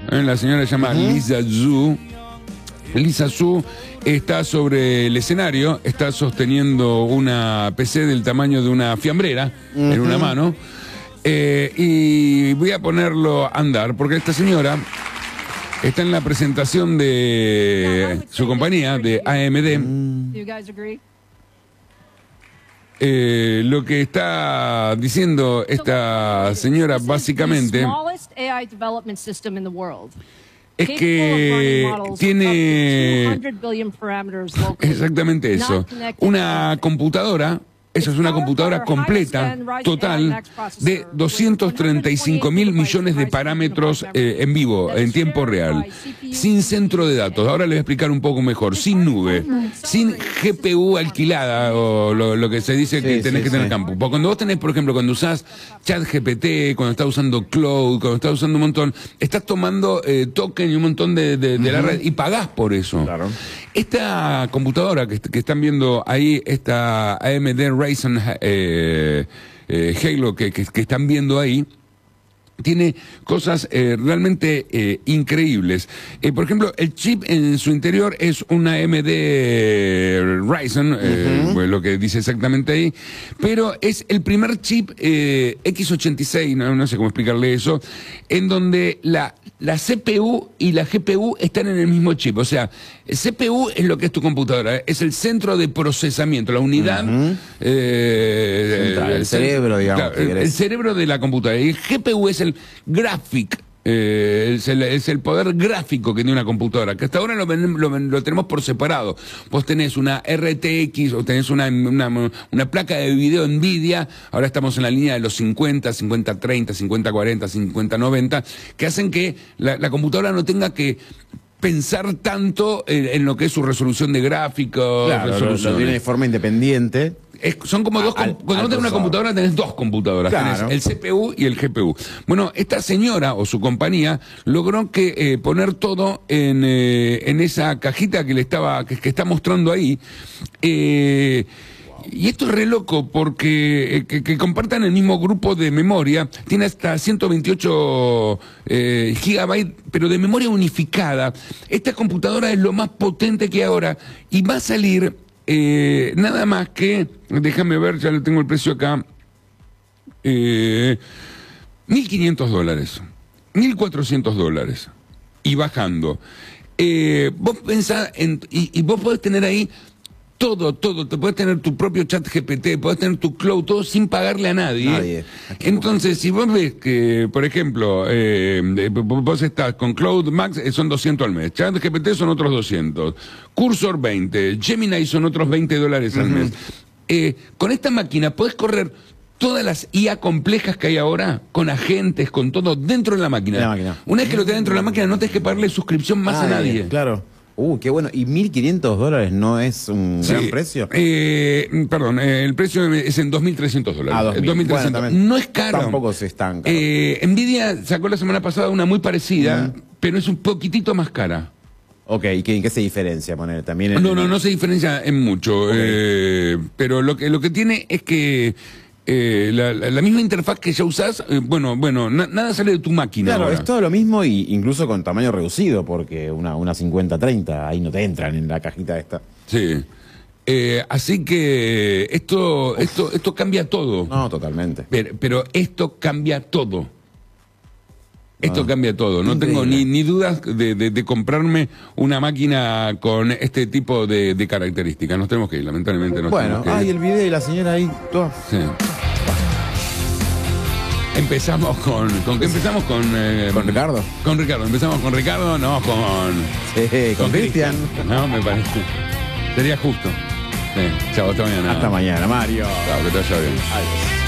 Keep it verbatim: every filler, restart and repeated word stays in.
¿eh? La señora se llama uh-huh. Lisa Zhu. Lisa Zhu está sobre el escenario, está sosteniendo una P C del tamaño de una fiambrera uh-huh. en una mano. Eh, y voy a ponerlo a andar, porque esta señora está en la presentación de su compañía, de A M D. Eh, lo que está diciendo esta señora básicamente es que tiene exactamente eso, una computadora. Eso es una computadora completa, total, de doscientos treinta y cinco mil millones de parámetros eh, en vivo, en tiempo real, sin centro de datos. Ahora les voy a explicar un poco mejor, sin nube, sin G P U alquilada, o lo, lo que se dice que sí, tenés sí, que tener sí. campo. Porque cuando vos tenés, por ejemplo, cuando usás ChatGPT, cuando estás usando Cloud, cuando estás usando un montón, estás tomando eh, token y un montón de, de, de uh-huh. la red y pagás por eso. Claro. Esta computadora que, que están viendo ahí, esta A M D Ryzen eh, eh, Halo que, que, que están viendo ahí, tiene cosas eh, realmente eh, increíbles. Eh, por ejemplo, el chip en su interior es una A M D Ryzen, eh, uh-huh. pues lo que dice exactamente ahí, pero es el primer chip eh, equis ochenta y seis, no, no sé cómo explicarle eso, en donde la, la C P U y la G P U están en el mismo chip. O sea, el C P U es lo que es tu computadora, es el centro de procesamiento, la unidad... Uh-huh. eh, Central, el, el cerebro, digamos. Claro, el, el cerebro de la computadora. Y el G P U es el graphic, eh, es, el, es el poder gráfico que tiene una computadora, que hasta ahora lo, lo, lo tenemos por separado. Vos tenés una R T X o tenés una, una, una placa de video NVIDIA, ahora estamos en la línea de los cincuenta, cincuenta treinta, cincuenta cuarenta, cincuenta noventa, que hacen que la, la computadora no tenga que pensar tanto en, en lo que es su resolución de gráficos. Claro, lo, lo tiene de forma independiente. Es, son como dos, al, cuando no tenés una computadora tenés dos computadoras, claro. Tenés el C P U y el G P U. Bueno, esta señora o su compañía logró que eh, poner todo en, eh, en esa cajita que le estaba, que, que está mostrando ahí. Eh, Y esto es re loco porque eh, que, que compartan el mismo grupo de memoria, tiene hasta ciento veintiocho eh, gigabytes, pero de memoria unificada. Esta computadora es lo más potente que hay ahora y va a salir eh, nada más que, déjame ver, ya le tengo el precio acá, eh, mil quinientos dólares, mil cuatrocientos dólares y bajando. Eh, vos pensás, en, y, y vos podés tener ahí todo, todo, te puedes tener tu propio chat G P T, puedes tener tu cloud, todo sin pagarle a nadie. nadie. Entonces, si vos ves que, por ejemplo, eh, vos estás con Cloud Max, eh, son doscientos al mes, chat G P T son otros doscientos, Cursor veinte, Gemini son otros veinte dólares al uh-huh. mes. Eh, con esta máquina podés correr todas las I A complejas que hay ahora, con agentes, con todo, dentro de la máquina. La máquina. Una vez que lo tenés dentro de la máquina, no tenés que pagarle suscripción más ah, a nadie. Bien, claro. Uh, qué bueno. ¿Y mil quinientos dólares no es un sí. gran precio? Eh, perdón, eh, el precio es en dos mil trescientos dólares. Ah, dos mil trescientos. Bueno, no es caro. Tampoco se estanca. Eh, Nvidia sacó la semana pasada una muy parecida, uh-huh. pero es un poquitito más cara. Ok, ¿y qué, qué se diferencia? Poner también en... No, no, no se diferencia en mucho. Okay. Eh, pero lo que, lo que tiene es que Eh, la, la, la misma interfaz que ya usás, eh, bueno, bueno, na, nada sale de tu máquina. Claro, ahora. Es todo lo mismo y incluso con tamaño reducido, porque una, una cincuenta treinta, ahí no te entran en la cajita esta. Sí. Eh, así que esto, esto, esto cambia todo. No, totalmente. Pero, pero esto cambia todo. Esto ah, cambia todo. No increíble. tengo ni, ni dudas de, de, de comprarme una máquina con este tipo de, de características. Nos tenemos que ir, lamentablemente. Nos bueno, que ay, ir. El video y la señora ahí. Toda... Sí. Empezamos con... ¿Con qué empezamos? Con, eh, ¿Con Ricardo? Con Ricardo. Empezamos con Ricardo, no, con... Sí, con Cristian. No, me parece. Sería justo. Sí. Chao, hasta mañana. Hasta mañana, Mario. Chao, que te vaya bien. Adiós.